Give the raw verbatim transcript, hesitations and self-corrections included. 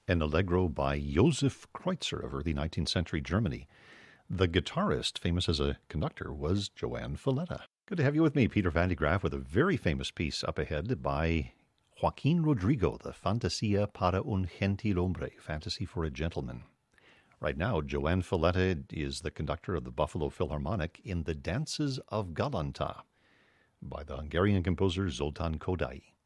an allegro by Josef Kreutzer of early nineteenth century Germany. The guitarist, famous as a conductor, was Joan Falletta. Good to have you with me, Peter Van de Graaff, with a very famous piece up ahead by Joaquin Rodrigo, the Fantasia para un gentil hombre, Fantasy for a Gentleman. Right now, Joan Falletta is the conductor of the Buffalo Philharmonic in The Dances of Galanta by the Hungarian composer Zoltán Kodály.